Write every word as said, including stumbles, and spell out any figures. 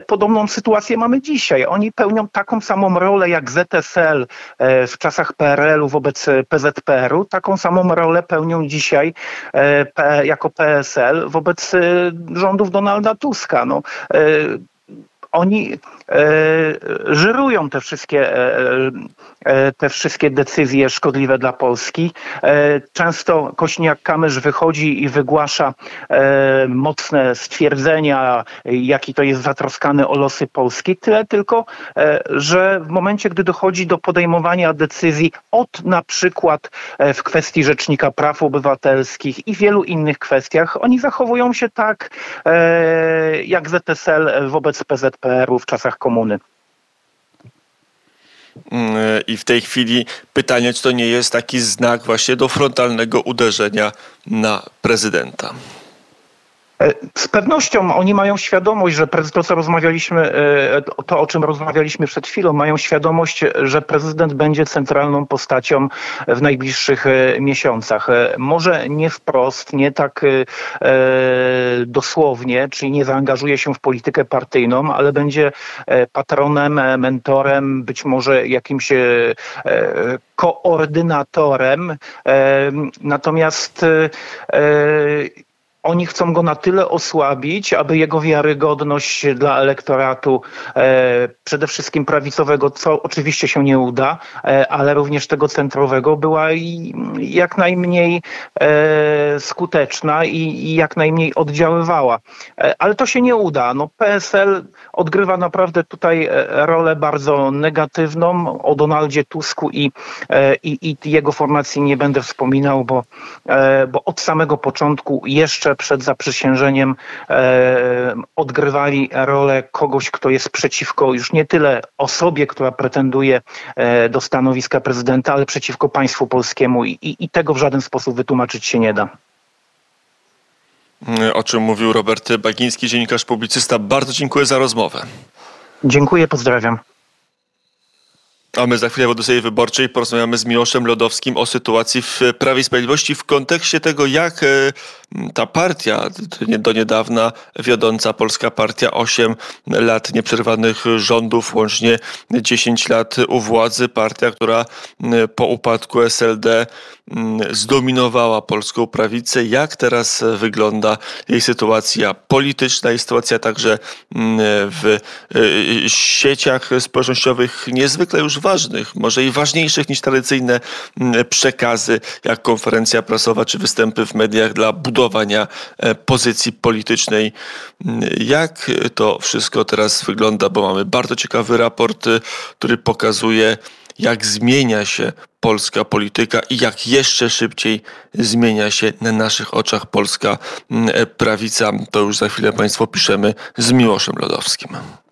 podobną sytuację mamy dzisiaj. Oni pełnią taką samą rolę jak Z S L w czasach P R L u wobec P Z P R u, taką samą rolę pełnią dzisiaj jako P S L wobec rządów Donalda Tuska. No, oni e, żyrują te wszystkie, e, e, te wszystkie decyzje szkodliwe dla Polski. E, często Kośniak-Kamysz wychodzi i wygłasza e, mocne stwierdzenia, jaki to jest zatroskany o losy Polski. Tyle tylko, e, że w momencie, gdy dochodzi do podejmowania decyzji od na przykład e, w kwestii Rzecznika Praw Obywatelskich i wielu innych kwestiach, oni zachowują się tak, e, jak Z S L wobec P Z P R u w czasach komuny. I w tej chwili pytanie, czy to nie jest taki znak właśnie do frontalnego uderzenia na prezydenta? Z pewnością oni mają świadomość, że to, co rozmawialiśmy, to, o czym rozmawialiśmy przed chwilą, mają świadomość, że prezydent będzie centralną postacią w najbliższych miesiącach. Może nie wprost, nie tak dosłownie, czyli nie zaangażuje się w politykę partyjną, ale będzie patronem, mentorem, być może jakimś koordynatorem. Natomiast oni chcą go na tyle osłabić, aby jego wiarygodność dla elektoratu e, przede wszystkim prawicowego, co oczywiście się nie uda, e, ale również tego centrowego była i, jak najmniej e, skuteczna i, i jak najmniej oddziaływała. E, ale to się nie uda. No, P S L odgrywa naprawdę tutaj rolę bardzo negatywną. O Donaldzie Tusku i, e, i, i jego formacji nie będę wspominał, bo, e, bo od samego początku jeszcze przed zaprzysiężeniem e, odgrywali rolę kogoś, kto jest przeciwko już nie tyle osobie, która pretenduje e, do stanowiska prezydenta, ale przeciwko państwu polskiemu i, i, i tego w żaden sposób wytłumaczyć się nie da. O czym mówił Robert Bagiński, dziennikarz, publicysta. Bardzo dziękuję za rozmowę. Dziękuję, pozdrawiam. A my za chwilę w Odyssei Wyborczej porozmawiamy z Miłoszem Lodowskim o sytuacji w Prawie i Sprawiedliwości w kontekście tego, jak ta partia, do niedawna wiodąca polska partia, osiem lat nieprzerwanych rządów, łącznie dziesięć lat u władzy, partia, która po upadku S L D zdominowała polską prawicę. Jak teraz wygląda jej sytuacja polityczna i sytuacja także w sieciach społecznościowych niezwykle już ważnych, może i ważniejszych niż tradycyjne przekazy, jak konferencja prasowa czy występy w mediach dla budowania pozycji politycznej. Jak to wszystko teraz wygląda, bo mamy bardzo ciekawy raport, który pokazuje, jak zmienia się polska polityka i jak jeszcze szybciej zmienia się na naszych oczach polska prawica. To już za chwilę Państwu piszemy z Miłoszem Lodowskim.